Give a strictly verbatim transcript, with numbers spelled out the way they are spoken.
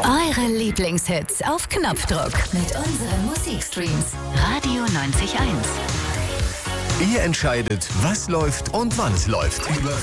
Eure Lieblingshits auf Knopfdruck mit unseren Musikstreams. Radio neunzig Komma eins. Ihr entscheidet, was läuft und wann es läuft.